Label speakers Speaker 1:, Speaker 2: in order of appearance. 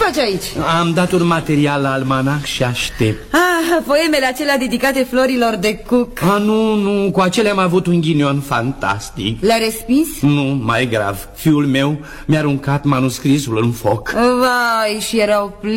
Speaker 1: faci aici?
Speaker 2: Am dat un material la almanac și aștept.
Speaker 1: Poemele acelea dedicate florilor de Cook.
Speaker 2: Nu, cu acelea am avut un ghinion fantastic.
Speaker 1: Le-a respins?
Speaker 2: Nu, mai grav, fiul meu mi-a aruncat manuscrisul în foc.
Speaker 1: Vai, și erau